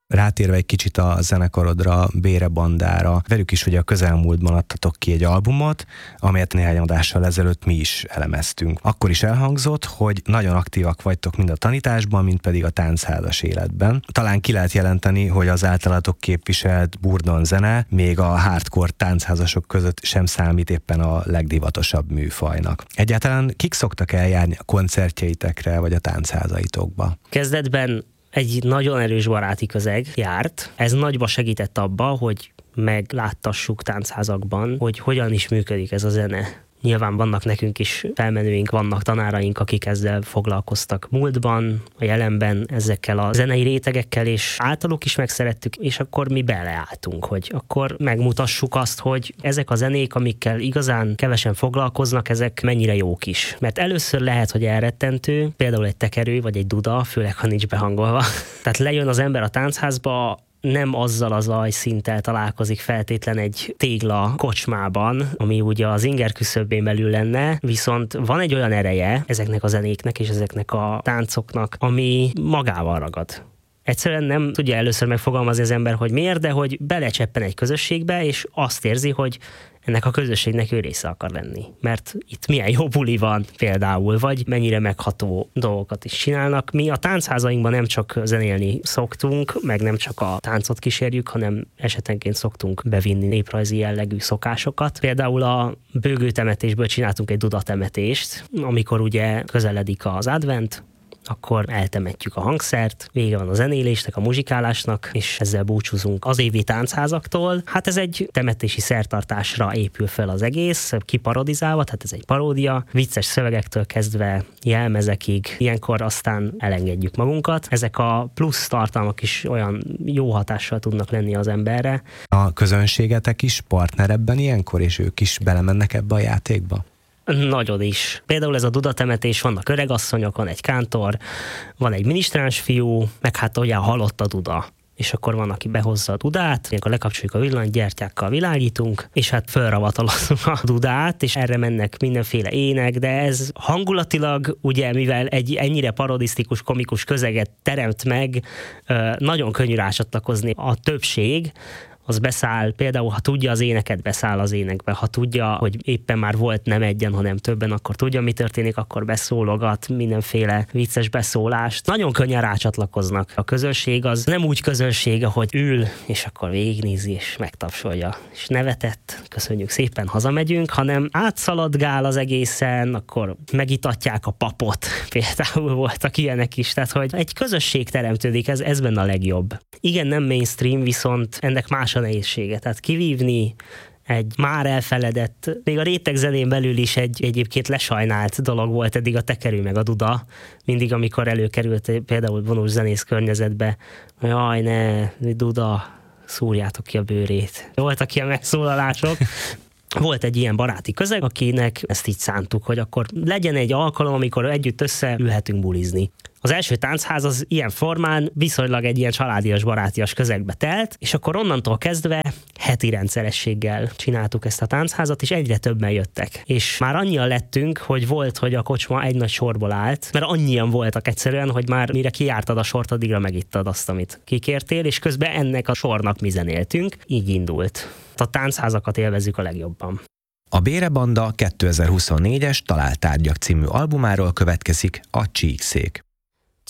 Rátérve egy kicsit a zenekarodra, Bére bandára, velük is ugye a közelmúltban adtatok ki egy albumot, amelyet néhány adással ezelőtt mi is elemeztünk. Akkor is elhangzott, hogy nagyon aktívak vagytok mind a tanításban, mind pedig a táncházas életben. Talán ki lehet jelenteni, hogy az általatok képviselt burdon zene még a hardcore táncházasok között sem számít éppen a legdivatosabb műfajnak. Egyáltalán kik szoktak eljárni a koncertjeitekre vagy a tánchazaitokba? Kezdetben egy nagyon erős baráti közeg járt. Ez nagyba segített abba, hogy megláttassuk táncházakban, hogy hogyan is működik ez a zene. Nyilván vannak nekünk is felmenőink, vannak tanáraink, akik ezzel foglalkoztak múltban, a jelenben ezekkel a zenei rétegekkel, és általuk is megszerettük, és akkor mi beleálltunk, hogy akkor megmutassuk azt, hogy ezek a zenék, amikkel igazán kevesen foglalkoznak, ezek mennyire jók is. Mert először lehet, hogy elrettentő, például egy tekerő vagy egy duda, főleg ha nincs behangolva. Tehát lejön az ember a táncházba, nem azzal a zajszinttel találkozik feltétlen egy tégla kocsmában, ami ugye az inger küszöbén belül lenne, viszont van egy olyan ereje ezeknek a zenéknek és ezeknek a táncoknak, ami magával ragad. Egyszerűen nem tudja először megfogalmazni az ember, hogy miért, de hogy belecseppen egy közösségbe, és azt érzi, hogy ennek a közösségnek ő része akar lenni. Mert itt milyen jó buli van például, vagy mennyire megható dolgokat is csinálnak. Mi a táncházainkban nem csak zenélni szoktunk, meg nem csak a táncot kísérjük, hanem esetenként szoktunk bevinni néprajzi jellegű szokásokat. Például a bőgőtemetésből csináltunk egy dudatemetést, amikor ugye közeledik az advent, akkor eltemetjük a hangszert, vége van a zenélésnek, a muzsikálásnak, és ezzel búcsúzunk az évi táncházaktól. Hát ez egy temetési szertartásra épül fel az egész, kiparodizálva, tehát ez egy paródia, vicces szövegektől kezdve jelmezekig, ilyenkor aztán elengedjük magunkat. Ezek a plusz tartalmak is olyan jó hatással tudnak lenni az emberre. A közönségetek is partner ebben ilyenkor, és ők is belemennek ebbe a játékba? Nagyon is. Például ez a dudatemetés, vannak öregasszonyok, van egy kántor, van egy minisztráns fiú, meg hát ugye halott a duda. És akkor van, aki behozza a dudát, ilyenkor lekapcsoljuk a villanyt, gyertyákkal világítunk, és hát fölravatalozzuk a dudát, és erre mennek mindenféle ének, de ez hangulatilag, ugye, mivel egy ennyire parodisztikus, komikus közeget teremt meg, nagyon könnyű rácsatlakozni. A többség az beszáll, például ha tudja az éneket, beszáll az énekbe, ha tudja, hogy éppen már volt nem egyen, hanem többen, akkor tudja, mi történik, akkor beszólogat mindenféle vicces beszólást. Nagyon könnyen rácsatlakoznak. A közönség az nem úgy közönség, hogy ül, és akkor végignézi, és megtapsolja, és nevetett, köszönjük szépen, hazamegyünk, hanem átszaladgál az egészen, akkor megitatják a papot. Például voltak ilyenek is, tehát hogy egy közösség teremtődik, ez benne a legjobb. Igen, nem mainstream, viszont ennek más a nehézsége. Tehát kivívni egy már elfeledett, még a rétegzenén belül is egy egyébként lesajnált dolog volt eddig a tekerő meg a duda. Mindig, amikor előkerült például vonós zenész környezetbe, jaj ne, duda, szúrjátok ki a bőrét. Voltak ilyen megszólalások. Volt egy ilyen baráti közeg, akinek ezt így szántuk, hogy akkor legyen egy alkalom, amikor együtt összeülhetünk bulizni. Az első táncházaz az ilyen formán viszonylag egy ilyen családias, barátias közegbe telt, és akkor onnantól kezdve heti rendszerességgel csináltuk ezt a táncházat, és egyre többen jöttek. És már annyian lettünk, hogy volt, hogy a kocsma egy nagy sorból állt, mert annyian voltak egyszerűen, hogy már mire kijártad a sort, addigra megittad azt, amit kikértél, és közben ennek a sornak mi zenéltünk. Így indult. A tánchházakat élvezzük a legjobban. A Bére banda 2024-es Találtárgyak című albumáról következik a Csíkszék.